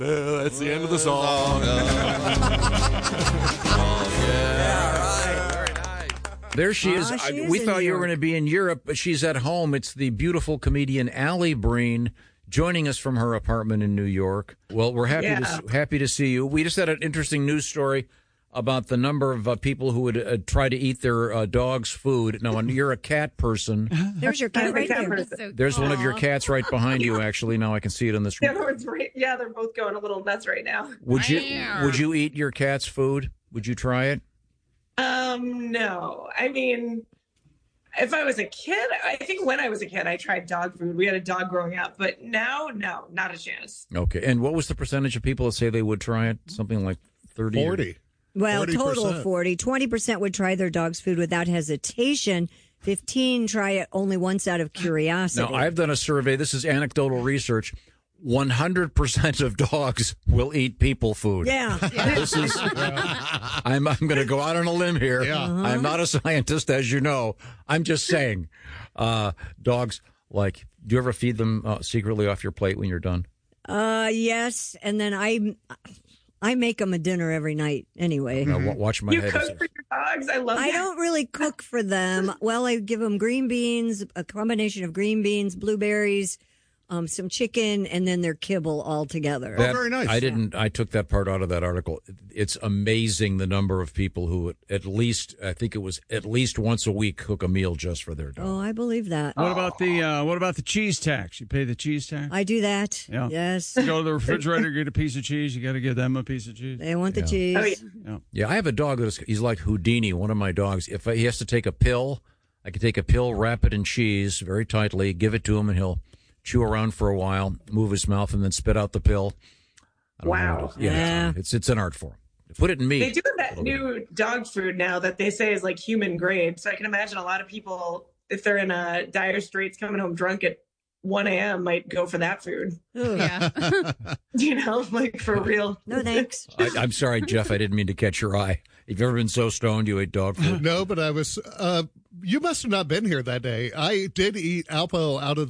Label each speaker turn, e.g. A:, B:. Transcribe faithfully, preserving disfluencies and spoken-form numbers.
A: Uh, that's the end of the song.
B: There she is.
C: Ah, she
B: I,
C: is
B: we
C: in
B: thought
C: New
B: you were
C: York.
B: going to be in Europe, but she's at home. It's the beautiful comedian Allie Breen joining us from her apartment in New York. Well, we're happy
D: Yeah.
B: to happy to see you. We just had an interesting news story about the number of uh, people who would uh, try to eat their uh, dog's food. Now, you're a cat person.
C: There's your cat
D: I'm a
C: right
D: cat
C: there.
D: person.
E: So
B: There's one of your
E: cool.
B: cats right behind you. Actually, now I can see it on the
D: The
B: screen.
D: other one's right. Yeah, they're both going a little nuts right now.
B: Would you Would you eat your cat's food? Would you try it?
D: Um, no. I mean, if I was a kid, I think when I was a kid, I tried dog food. We had a dog growing up, but now, no, not a chance.
B: Okay. And what was the percentage of people that say they would try it? Something like thirty. or-
F: forty.
C: Well,
F: forty
C: total
F: percent.
C: of forty. twenty percent would try their dog's food without hesitation. fifteen try it only once out of curiosity.
B: Now, I've done a survey. This is anecdotal research. one hundred percent of dogs will eat people food.
C: yeah.
B: This is. I'm. I'm going to go out on a limb here.
F: Yeah.
C: Uh-huh.
B: I'm not a scientist, as you know. I'm just saying, uh, dogs like. Do you ever feed them uh, secretly off your plate when you're done?
C: Uh, yes, and then I, I make them a dinner every night anyway.
B: Now, wa- watch my
D: You
B: head.
D: cook for your dogs? I love
C: I
D: that.
C: don't really cook for them. Well, I give them green beans, a combination of green beans, blueberries, um, some chicken, and then their kibble all together.
B: That-
F: very nice.
B: I didn't. I took that part out of that article. It's amazing the number of people who at least, I think it was at least once a week, cook a meal just for their dog.
C: Oh, I believe that.
G: What about the uh, what about the cheese tax? You pay the cheese tax?
C: I do that.
G: Yeah.
C: Yes.
G: You go to the refrigerator, get a piece of cheese. You got to give them a piece of cheese.
C: They want the
B: Yeah.
C: cheese.
D: Oh, yeah.
B: Yeah, I have a dog that is. He's like Houdini. One of my dogs. If he has to take a pill, I can take a pill, wrap it in cheese very tightly, give it to him, and he'll chew around for a while, move his mouth, and then spit out the pill. I don't know
D: Wow.
B: what it is. Yeah,
C: Yeah.
B: It's it's an art form. Put it in meat.
D: They do have that new dog food now that they say is like human grade. So I can imagine a lot of people, if they're in a dire straits coming home drunk at one a.m., might go for that food.
C: Ugh.
E: Yeah.
D: You know, like for real.
C: No thanks.
B: I, I'm sorry, Jeff. I didn't mean to catch your eye. Have you ever been so stoned you ate dog food?
F: No, but I was. Uh, you must have not been here that day. I did eat Alpo out of